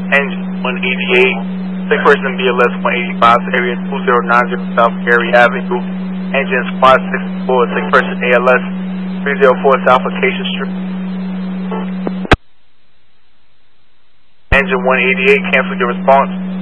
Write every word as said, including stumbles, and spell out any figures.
Engine one eighty-eight, sick person B L S one eighty-five, area two zero nine zero South Gary Avenue. Engine squad sixty-four, sick person A L S three zero four South Acacia Street. Engine one eighty-eight, cancel your response.